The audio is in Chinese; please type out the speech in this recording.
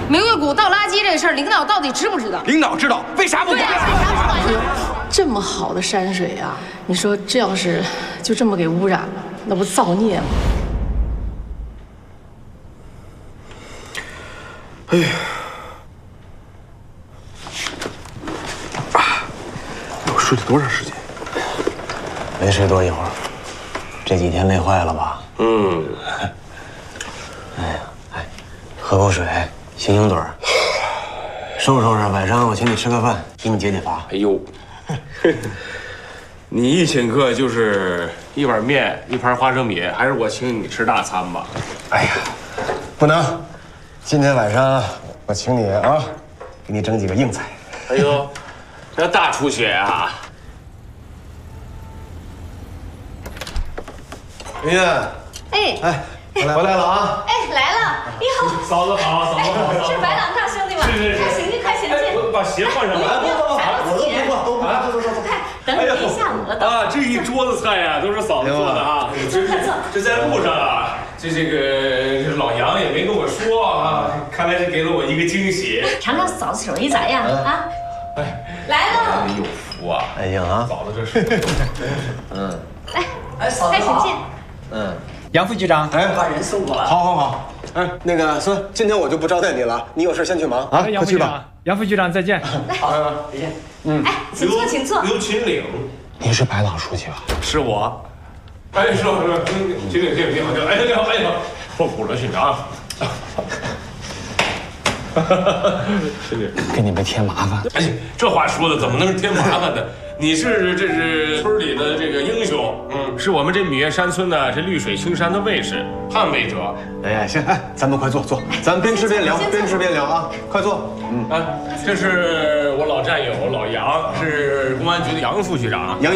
明月谷倒垃圾这事儿，领导到底知不知道？ 领导知道，为啥不管？ 这么好的山水啊，你说这要是就这么给污染了，那不造孽吗？ 哎呀，我睡了多长时间？ 没睡多一会儿，这几天累坏了吧？哎呀，喝口水，醒醒盹儿，收拾收拾，晚上我请你吃个饭，给你解解乏。 哎呦，你一请客就是一碗面，一盘花生米，还是我请你吃大餐吧？ 哎呀，不能，今天晚上我请你啊，给你整几个硬菜。 哎呦，这大出血啊！ 明月， 哎回来了啊！ 哎，来了！哎呦， 嫂子好，嫂子好， 是白狼大兄弟吗？ 是快请进，快请进！ 我把鞋换上来。 快，等你一下午了都。 啊，这一桌子菜呀，都是嫂子做的啊。 快坐。 这在路上啊，这老杨也没跟我说啊，看来是给了我一个惊喜。 尝尝嫂子手艺咋样啊？来了。 有福啊！ 哎行啊， 嫂子这是， 来，快请进。 杨副局长， 哎，把人送过来。好。哎，那个孙，今天我就不招待你了，你有事先去忙啊，快去吧。 杨副局长再见。 哎，请坐，请坐。 刘秦岭您是白老书记吧？ 是我。哎，是，秦岭你好，哎你好，我补了训长。秦岭， 给你们添麻烦。 哎，这话说的怎么能是添麻烦的？这是村里的这个英雄，是我们这芈月山村的这绿水青山的卫士，捍卫者。 哎，行，哎，咱们快坐，咱边吃边聊啊，快坐。 这是我老战友老杨，是公安局的杨副局长。